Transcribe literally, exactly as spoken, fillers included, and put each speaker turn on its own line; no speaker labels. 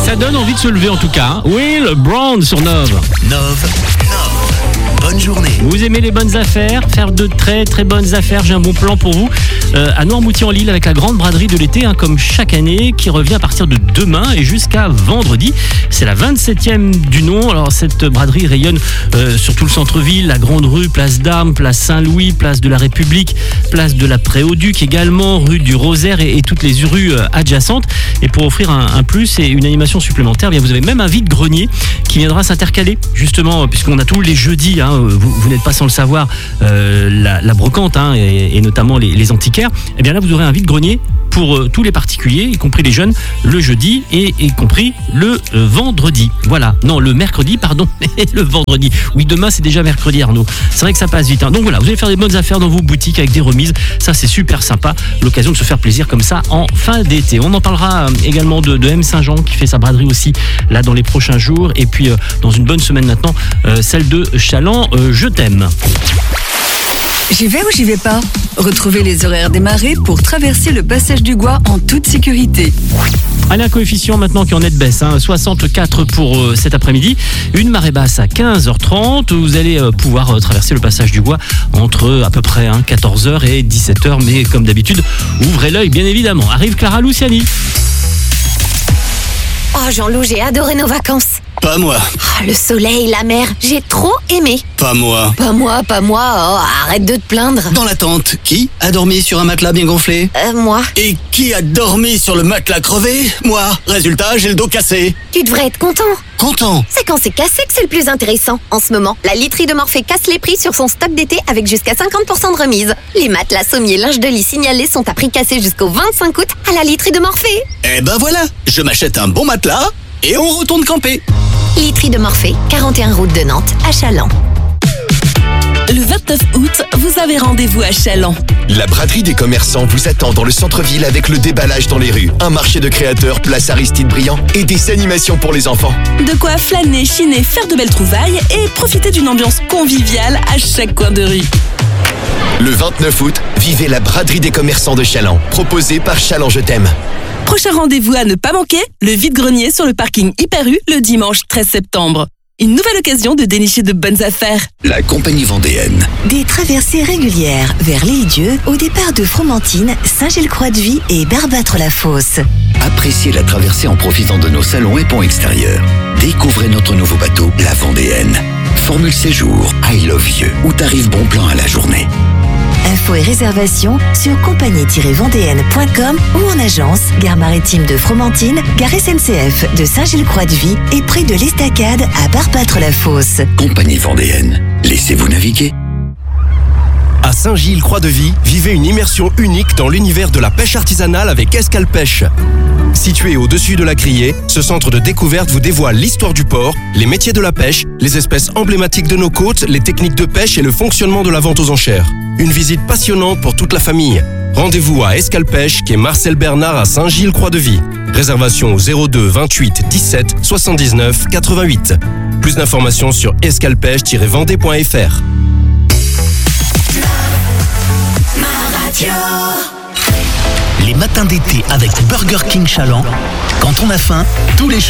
Ça donne envie de se lever en tout cas. Will Brown sur Nove.
Nove. Bonne journée.
Vous aimez les bonnes affaires, faire de très très bonnes affaires, j'ai un bon plan pour vous. Euh, à Noirmoutier-en-l'Île avec la grande braderie de l'été, hein, comme chaque année, qui revient à partir de demain et jusqu'à vendredi. C'est la vingt-septième du nom. Alors cette braderie rayonne euh, sur tout le centre-ville, la Grande Rue, place d'Armes, place Saint-Louis, place de la République, place de la Pré-au-Duc également, rue du Rosaire et, et toutes les rues euh, adjacentes. Et pour offrir un, un plus et une animation supplémentaire, bien, vous avez même un vide-grenier qui viendra s'intercaler, justement, puisqu'on a tous les jeudis, hein, vous, vous n'êtes pas sans le savoir, euh, la, la brocante, hein, et, et notamment les, les antiquaires. Et bien là, vous aurez un vide-grenier pour euh, tous les particuliers, y compris les jeunes, le jeudi et y compris le euh, vendredi. Voilà, non, le mercredi, pardon, le vendredi. Oui, demain, c'est déjà mercredi, Arnaud. C'est vrai que ça passe vite, hein. Donc voilà, vous allez faire des bonnes affaires dans vos boutiques avec des remises. Ça, c'est super sympa. L'occasion de se faire plaisir comme ça en fin d'été. On en parlera euh, également de, de M. Saint-Jean qui fait sa braderie aussi là dans les prochains jours. Et puis, euh, dans une bonne semaine maintenant, euh, celle de Chaland, euh, Je t'aime.
J'y vais ou j'y vais pas? Retrouvez les horaires des marées pour traverser le passage du Gois en toute sécurité.
Allez, un coefficient maintenant qui en est de baisse, hein, soixante-quatre pour euh, cet après-midi. Une marée basse à quinze heures trente. Vous allez euh, pouvoir euh, traverser le passage du Gois entre euh, à peu près hein, quatorze heures et dix-sept heures. Mais comme d'habitude, ouvrez l'œil bien évidemment. Arrive Clara Luciani.
Oh Jean-Loup, j'ai adoré nos vacances.
Pas moi.
Oh, le soleil, la mer, j'ai trop aimé.
Pas moi.
Pas moi, pas moi, oh, arrête de te plaindre.
Dans la tente, qui a dormi sur un matelas bien gonflé?
Euh, moi.
Et qui a dormi sur le matelas crevé? Moi. Résultat, j'ai le dos cassé.
Tu devrais être content.
Content.
C'est quand c'est cassé que c'est le plus intéressant. En ce moment, la literie de Morphée casse les prix sur son stock d'été avec jusqu'à cinquante pour cent de remise. Les matelas, sommiers, linge de lit signalés sont à prix cassé jusqu'au vingt-cinq août à la literie de Morphée.
Eh ben voilà, je m'achète un bon matelas et on retourne camper.
Literie de Morphée, quarante et un route de Nantes, à Chaland.
Le vingt-neuf août, vous avez rendez-vous à Chaland.
La braderie des commerçants vous attend dans le centre-ville avec le déballage dans les rues, un marché de créateurs, place Aristide Briand et des animations pour les enfants.
De quoi flâner, chiner, faire de belles trouvailles et profiter d'une ambiance conviviale à chaque coin de rue.
Le vingt-neuf août, vivez la braderie des commerçants de Chaland, proposée par Chaland Je t'aime.
Prochain rendez-vous à ne pas manquer, le vide-grenier sur le parking Hyper U le dimanche treize septembre. Une nouvelle occasion de dénicher de bonnes affaires.
La compagnie vendéenne.
Des traversées régulières vers l'Île-Dieu au départ de Fromentine, Saint-Gilles-Croix-de-Vie et Barbâtre-la-Fosse.
Appréciez la traversée en profitant de nos salons et ponts extérieurs. Découvrez notre nouveau bateau, la Vendéenne. Formule séjour, I love you, ou tarif bon plan à la journée.
Infos et réservations sur compagnie tiret vendéenne point com ou en agence, gare maritime de Fromentine, gare S N C F de Saint-Gilles-Croix-de-Vie et près de l'Estacade à Barbâtre-la-Fosse.
Compagnie vendéenne, laissez-vous naviguer.
À Saint-Gilles-Croix-de-Vie, vivez une immersion unique dans l'univers de la pêche artisanale avec Escale Pêche. Situé au-dessus de la Criée, ce centre de découverte vous dévoile l'histoire du port, les métiers de la pêche, les espèces emblématiques de nos côtes, les techniques de pêche et le fonctionnement de la vente aux enchères. Une visite passionnante pour toute la famille. Rendez-vous à Escale Pêche, quai Marcel Bernard à Saint-Gilles-Croix-de-Vie. Réservation au zéro deux vingt-huit dix-sept soixante-dix-neuf quatre-vingt-huit. Plus d'informations sur escalepêche tiret vendée point f r.
Les matins d'été avec Burger King Chaland. Quand on a faim, tous les